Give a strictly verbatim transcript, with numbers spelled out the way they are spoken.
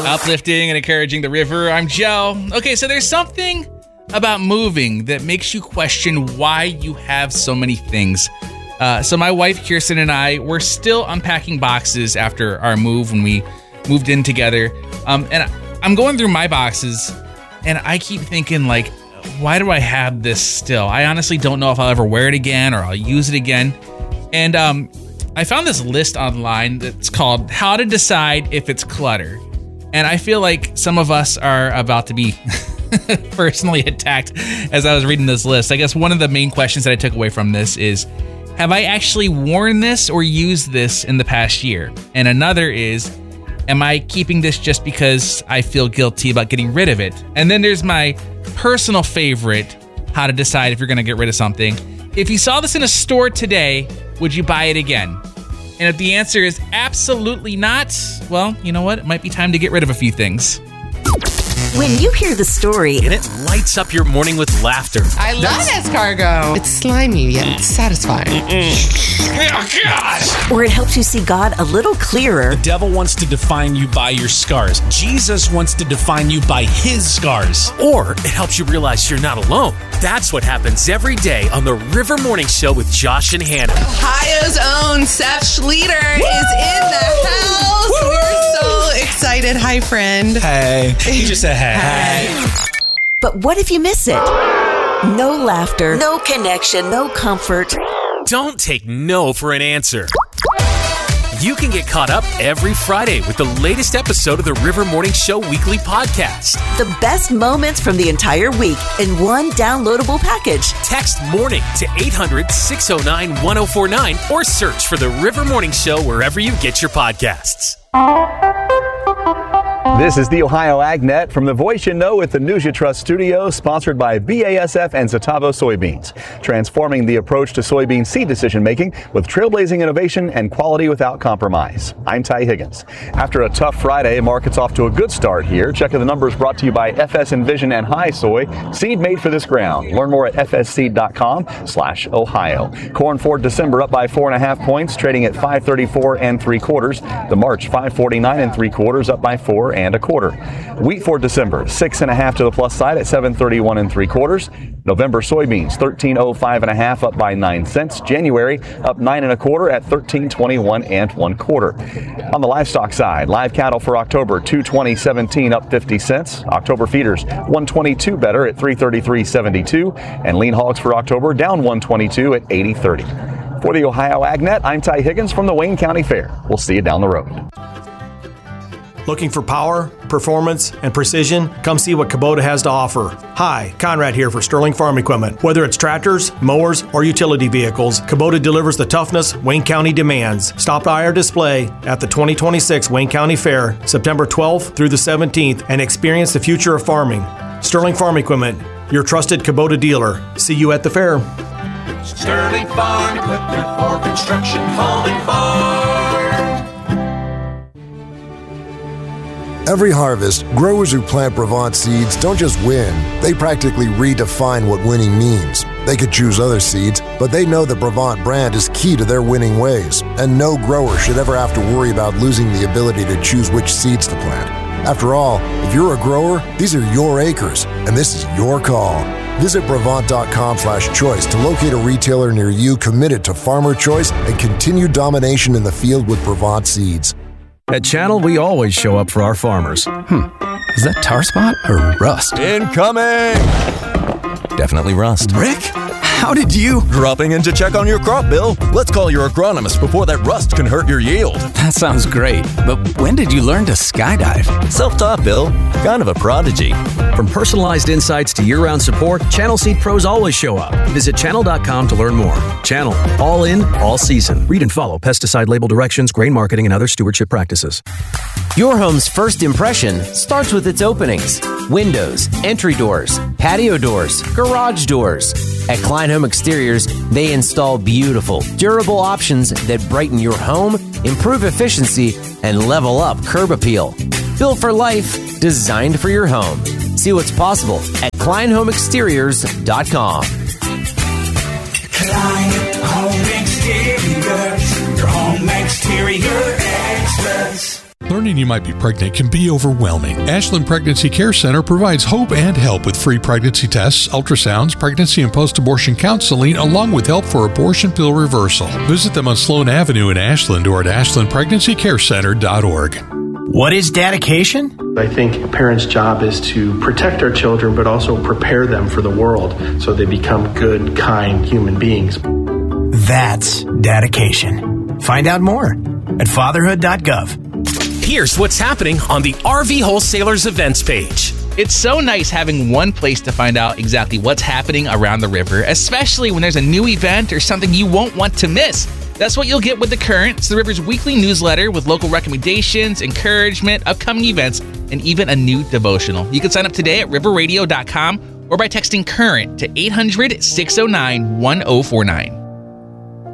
Uplifting and encouraging the river. I'm Joe. Okay, so there's something about moving that makes you question why you have so many things. Uh, so my wife, Kirsten, and I, we're still unpacking boxes after our move when we moved in together. Um, and I'm going through my boxes, and I keep thinking, like, why do I have this still? I honestly don't know if I'll ever wear it again or I'll use it again. And um, I found this list online that's called How to Decide If It's Clutter. And I feel like some of us are about to be personally attacked as I was reading this list. I guess one of the main questions that I took away from this is, have I actually worn this or used this in the past year? And another is, am I keeping this just because I feel guilty about getting rid of it? And then there's my personal favorite, how to decide if you're going to get rid of something. If you saw this in a store today, would you buy it again? And if the answer is absolutely not, well, you know what? It might be time to get rid of a few things. When you hear the story, and it lights up your morning with laughter. I love escargot. It's slimy yet satisfying. Oh, God. Or it helps you see God a little clearer. The devil wants to define you by your scars. Jesus wants to define you by his scars. Or it helps you realize you're not alone. That's what happens every day on the River Morning Show with Josh and Hannah. Ohio's own Seth Schleter Woo! Is in the house. Woo! We're so excited. Hi, friend. Hey. He just said hey. Hey. But what if you miss it? No laughter, no connection, no comfort. Don't take no for an answer. You can get caught up every Friday with the latest episode of the River Morning Show weekly podcast. The best moments from the entire week in one downloadable package. Text MORNING to eight hundred, six oh nine, one oh four nine or search for the River Morning Show wherever you get your podcasts. This is the Ohio AgNet from the Voice You Know with the News You Trust studio, sponsored by B A S F and Zetavo Soybeans, transforming the approach to soybean seed decision making with trailblazing innovation and quality without compromise. I'm Ty Higgins. After a tough Friday, market's off to a good start here. Checking the numbers brought to you by F S Envision and High Soy, seed made for this ground. Learn more at f s seed dot com slash Ohio. Corn for December up by four and a half points, trading at five thirty-four and three quarters. The March five forty-nine and three quarters, up by four and a quarter. Wheat for December, six and a half to the plus side at seven thirty-one and three quarters. November soybeans, thirteen oh five and a half, up by nine cents. January up nine and a quarter at thirteen twenty-one and one quarter. On the livestock side, live cattle for October, two twenty seventeen, up fifty cents. October feeders, one twenty-two better at three thirty-three seventy-two, and lean hogs for October down one twenty-two at eighty thirty. For the Ohio AgNet, I'm Ty Higgins from the Wayne County Fair. We'll see you down the road. Looking for power, performance, and precision? Come see what Kubota has to offer. Hi, Conrad here for Sterling Farm Equipment. Whether it's tractors, mowers, or utility vehicles, Kubota delivers the toughness Wayne County demands. Stop by our display at the twenty twenty-six Wayne County Fair, September twelfth through the seventeenth, and experience the future of farming. Sterling Farm Equipment, your trusted Kubota dealer. See you at the fair. Sterling Farm Equipment for construction, home, and farm. Every harvest, growers who plant Brevant seeds don't just win, they practically redefine what winning means. They could choose other seeds, but they know the Brevant brand is key to their winning ways, and no grower should ever have to worry about losing the ability to choose which seeds to plant. After all, if you're a grower, these are your acres, and this is your call. Visit Brevant dot com slash choice to locate a retailer near you committed to farmer choice and continued domination in the field with Brevant seeds. At Channel, we always show up for our farmers. Hmm. Is that tar spot or rust? Incoming! Definitely rust. Rick? How did you... Dropping in to check on your crop, Bill. Let's call your agronomist before that rust can hurt your yield. That sounds great. But when did you learn to skydive? Self-taught, Bill. Kind of a prodigy. From personalized insights to year-round support, Channel Seed Pros always show up. Visit channel dot com to learn more. Channel. All in, all season. Read and follow pesticide label directions, grain marketing, and other stewardship practices. Your home's first impression starts with its openings. Windows, entry doors, patio doors, garage doors. At Klein Home Exteriors, they install beautiful, durable options that brighten your home, improve efficiency, and level up curb appeal. Built for life, designed for your home. See what's possible at klein home exteriors dot com. Klein Home Exteriors, your home exterior experts. Learning you might be pregnant can be overwhelming. Ashland Pregnancy Care Center provides hope and help with free pregnancy tests, ultrasounds, pregnancy and post-abortion counseling, along with help for abortion pill reversal. Visit them on Sloan Avenue in Ashland or at ashland pregnancy care center dot org. What is dedication? I think a parent's job is to protect our children, but also prepare them for the world so they become good, kind human beings. That's dedication. Find out more at fatherhood dot gov. Here's what's happening on the R V Wholesalers events page. It's so nice having one place to find out exactly what's happening around the river, especially when there's a new event or something you won't want to miss. That's what you'll get with The Current. It's the River's weekly newsletter with local recommendations, encouragement, upcoming events, and even a new devotional. You can sign up today at river radio dot com or by texting CURRENT to eight hundred, six oh nine, one oh four nine.